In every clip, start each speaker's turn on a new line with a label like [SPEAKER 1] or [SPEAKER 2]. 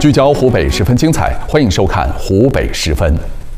[SPEAKER 1] 聚焦湖北十分精彩，欢迎收看湖北十分。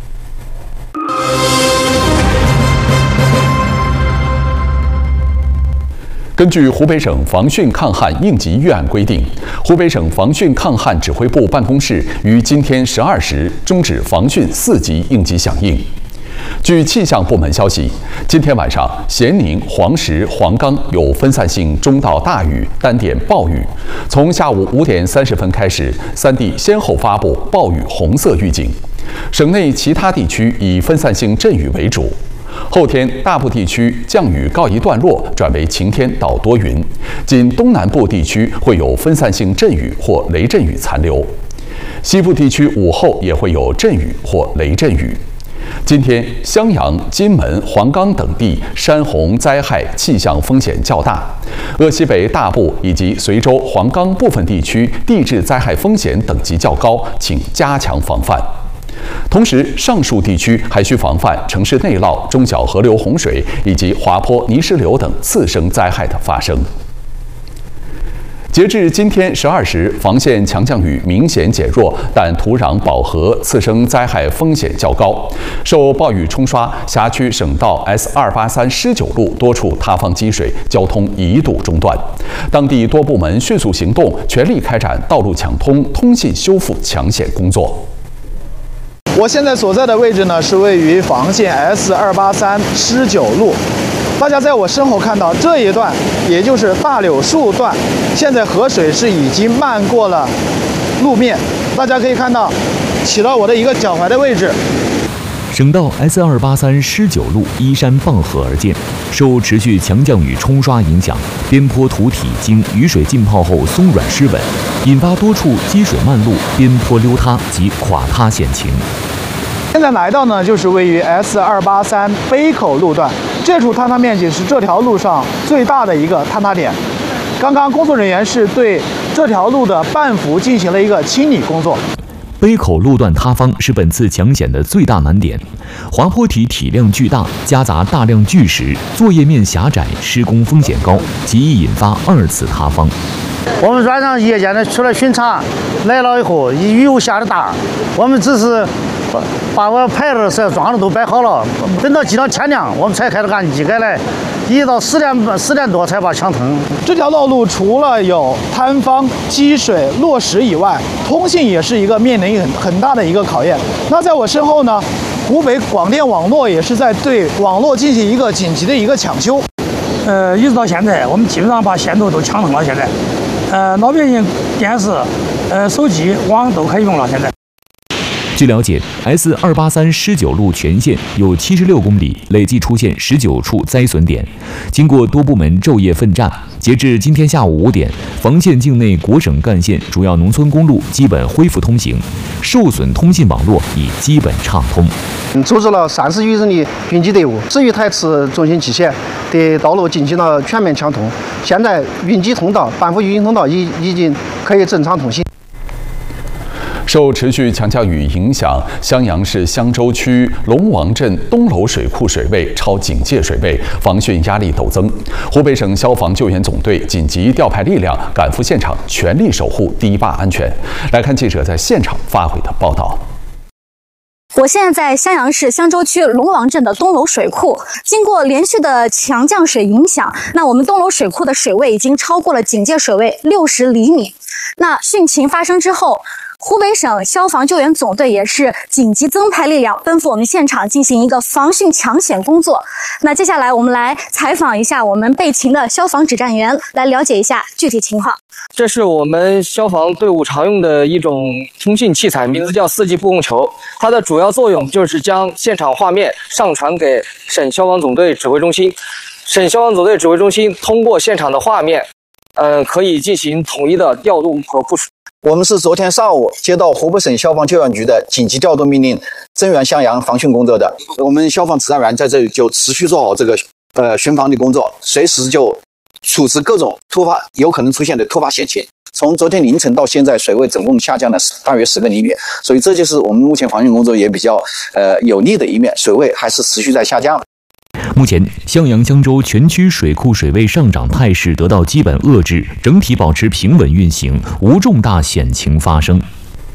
[SPEAKER 1] 根据湖北省防汛抗旱应急预案规定，湖北省防汛抗旱指挥部办公室于今天12时终止防汛4级应急响应。据气象部门消息，今天晚上咸宁、黄石、黄冈有分散性中到大雨，单点暴雨。从下午5点30分开始，3地先后发布暴雨红色预警。省内其他地区以分散性阵雨为主。后天大部地区降雨告一段落，转为晴天到多云，仅东南部地区会有分散性阵雨或雷阵雨残留。西部地区午后也会有阵雨或雷阵雨。今天，襄阳、金门、黄冈等地山洪灾害气象风险较大，鄂西北大部以及随州、黄冈部分地区地质灾害风险等级较高，请加强防范。同时，上述地区还需防范城市内涝、中小河流洪水以及滑坡、泥石流等次生灾害的发生。截至今天12时，防线强降雨明显减弱，但土壤饱和、次生灾害风险较高。受暴雨冲刷，辖区省道 S283施九路多处塌方积水，交通一度中断。当地多部门迅速行动，全力开展道路抢通、通信修复抢险工作。
[SPEAKER 2] 我现在所在的位置呢，是位于防线 S283施九路。大家在我身后看到这一段，也就是大柳树段，现在河水是已经漫过了路面。大家可以看到，起到我的一个脚踝的位置。
[SPEAKER 3] 省道 S283施九路依山傍河而建，受持续强降雨冲刷影响，边坡土体经雨水浸泡后松软湿稳，引发多处积水漫路、边坡溜塌及垮塌险情。
[SPEAKER 2] 现在来到呢，就是位于 S283杯口路段，这处坍塌面积是这条路上最大的一个坍塌点。刚刚工作人员是对这条路的半幅进行了一个清理工作。
[SPEAKER 3] 杯口路段塌方是本次抢险的最大难点，滑坡体体量巨大，夹杂大量巨石，作业面狭窄，施工风险高，极易引发2次塌方。
[SPEAKER 4] 我们晚上夜间的出来巡查，来了以后雨又下得大，我们只是把我牌子装的都摆好了，等到今天天亮，我们才开始按技改来，一直到10点多才把抢通。
[SPEAKER 2] 这条道路除了有坍方、积水、落石以外，通信也是一个面临很大的一个考验。那在我身后呢，湖北广电网络也是在对网络进行一个紧急的一个抢修。
[SPEAKER 5] 一直到现在，我们基本上把线路都抢通了。现在，老百姓电视、手机、网都可以用了。现在。
[SPEAKER 3] 据了解 ，S283施九路全线有76公里，累计出现19处灾损点。经过多部门昼夜奋战，截至今天下午5点，防线境内国省干线主要农村公路基本恢复通行，受损通信网络已基本畅通。
[SPEAKER 4] 组织了30余人的应急队伍，10余台次重型机械对道路进行了全面抢通。现在运机通道、半幅运行通道已经可以正常通行。
[SPEAKER 1] 受持续强降雨影响，襄阳市襄州区龙王镇东楼水库水位超警戒水位，防汛压力陡增。湖北省消防救援总队紧急调派力量赶赴现场，全力守护堤坝安全。来看记者在现场发回的报道。
[SPEAKER 6] 我现在在襄阳市襄州区龙王镇的东楼水库，经过连续的强降水影响，那我们东楼水库的水位已经超过了警戒水位60厘米。那汛情发生之后，湖北省消防救援总队也是紧急增派力量，奔赴我们现场进行一个防汛抢险工作。那接下来我们来采访一下我们备勤的消防指战员，来了解一下具体情况。
[SPEAKER 7] 这是我们消防队伍常用的一种通信器材，名字叫4G 布控球。它的主要作用就是将现场画面上传给省消防总队指挥中心。省消防总队指挥中心通过现场的画面，可以进行统一的调度和部署。
[SPEAKER 8] 我们是昨天上午接到湖北省消防救援局的紧急调动命令，增援襄阳防汛工作的。我们消防指战员在这里就持续做好这个巡防的工作，随时就处置各种有可能出现的突发险情。从昨天凌晨到现在，水位总共下降了大约10个厘米，所以这就是我们目前防汛工作也比较有利的一面，水位还是持续在下降。
[SPEAKER 3] 目前，襄阳襄州全区水库水位上涨态势得到基本遏制，整体保持平稳运行，无重大险情发生。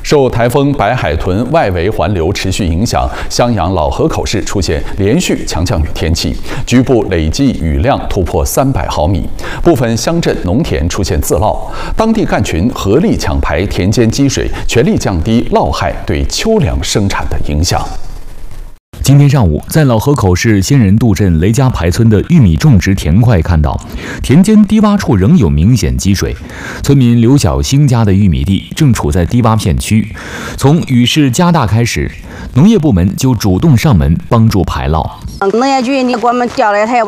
[SPEAKER 1] 受台风白海豚外围环流持续影响，襄阳老河口市出现连续强降雨天气，局部累计雨量突破300毫米，部分乡镇农田出现自涝，当地干群合力抢排田间积水，全力降低涝害对秋粮生产的影响。
[SPEAKER 3] 今天上午，在老河口市仙人渡镇雷家排村的玉米种植田块看到，田间低洼处仍有明显积水。村民刘小兴家的玉米地正处在低洼片区，从雨势加大开始，农业部门就主动上门帮助排涝。
[SPEAKER 9] 农业局给我们调了一台